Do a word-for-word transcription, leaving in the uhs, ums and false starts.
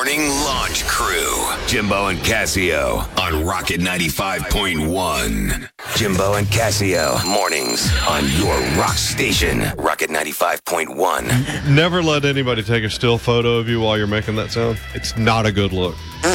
Morning Launch Crew. Jimbo and Casio on Rocket ninety-five point one. Jimbo and Casio, mornings on your rock station, Rocket ninety-five point one. Never let anybody take a still photo of you while you're making that sound. It's not a good look.